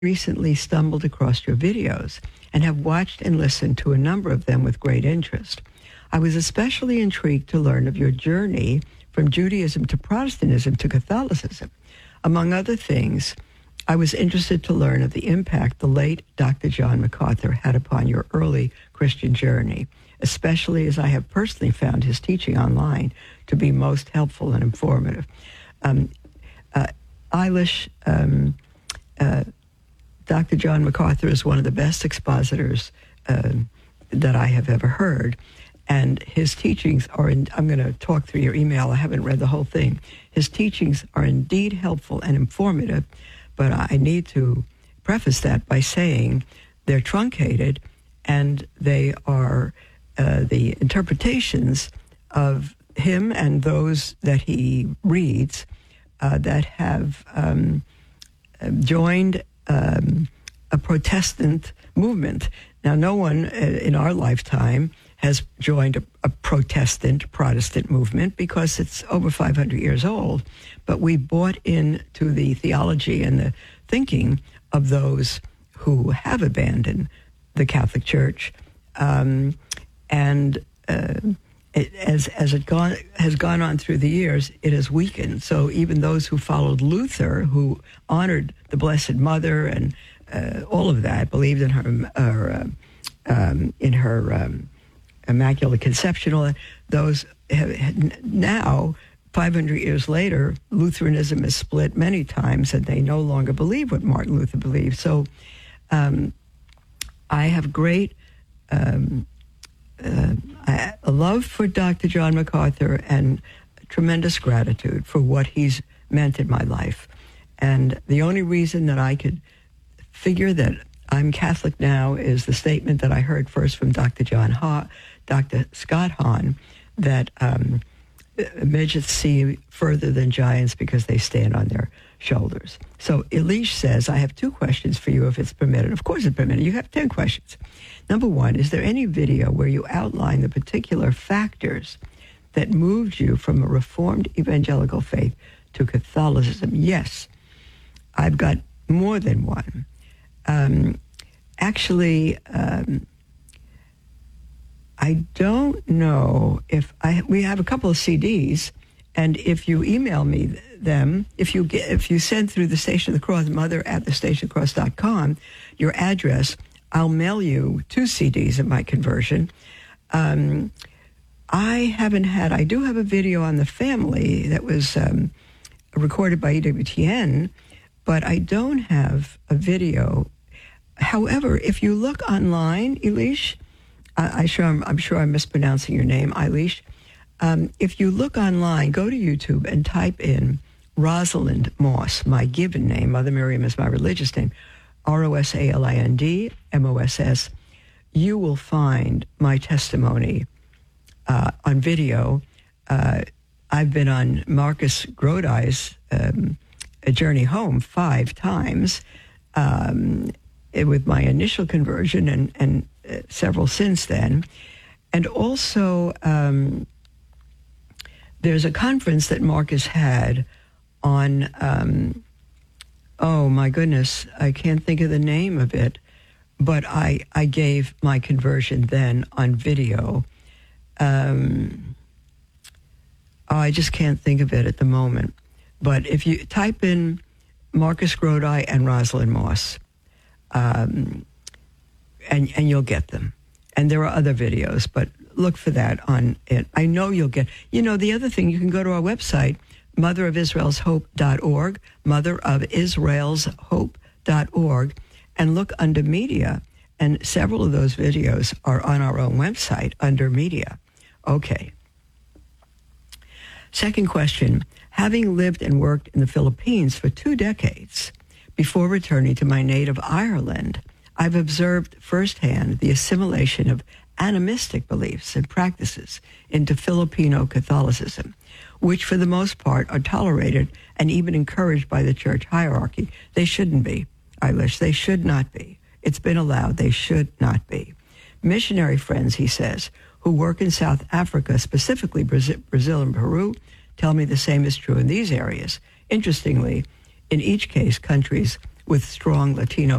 recently stumbled across your videos and have watched and listened to a number of them with great interest. I was especially intrigued to learn of your journey from Judaism to Protestantism to Catholicism. Among other things, I was interested to learn of the impact the late Dr. John MacArthur had upon your early Christian journey, especially as I have personally found his teaching online to be most helpful and informative. Eilish, Dr. John MacArthur is one of the best expositors that I have ever heard. And his teachings are, I'm going to talk through your email. I haven't read the whole thing. His teachings are indeed helpful and informative, but I need to preface that by saying they're truncated and they are the interpretations of him and those that he reads that have joined a Protestant movement. Now, no one in our lifetime has joined a Protestant movement because it's over 500 years old, but we bought into the theology and the thinking of those who have abandoned the Catholic Church, as it has gone on through the years, it has weakened. So even those who followed Luther, who honored the Blessed Mother and all of that, believed in her Immaculate Conception, all that, those have, now, 500 years later, Lutheranism is split many times, and they no longer believe what Martin Luther believed. So I have great a love for Dr. John MacArthur and tremendous gratitude for what he's meant in my life. And the only reason that I could figure that I'm Catholic now is the statement that I heard first from Dr. Scott Hahn, that midgets see further than giants because they stand on their shoulders. So Eilish says, I have 2 questions for you if it's permitted. Of course it's permitted. You have 10 questions. Number 1, is there any video where you outline the particular factors that moved you from a Reformed evangelical faith to Catholicism? Yes, I've got more than one. I don't know if we have a couple of CDs, and if you email me them, if you send through the Station of the Cross, mother@thestationofthecross.com, your address, I'll mail you 2 CDs of my conversion. I do have a video on the family that was recorded by EWTN, but I don't have a video. However, if you look online, Eilish, I'm sure I'm mispronouncing your name, Eilish. If you look online, go to YouTube and type in Rosalind Moss, my given name. Mother Miriam is my religious name. Rosalind Moss. You will find my testimony on video. I've been on Marcus Grodi's A Journey Home 5 times with my initial conversion and several since then. And also, there's a conference that Marcus had on, oh my goodness, I can't think of the name of it, but I gave my conversion then on video. I just can't think of it at the moment. But if you type in Marcus Grodi and Rosalind Moss, and you'll get them. And there are other videos, but look for that on it. I know you'll get, the other thing, you can go to our website, motherofisraelshope.org, motherofisraelshope.org, and look under media. And several of those videos are on our own website under media. Okay. Second question, having lived and worked in the Philippines for 2 decades before returning to my native Ireland, I've observed firsthand the assimilation of animistic beliefs and practices into Filipino Catholicism, which for the most part are tolerated and even encouraged by the church hierarchy. They shouldn't be, Eilish. They should not be. It's been allowed. They should not be. Missionary friends, he says, who work in South Africa, specifically Brazil and Peru, tell me the same is true in these areas. Interestingly, in each case, countries with strong Latino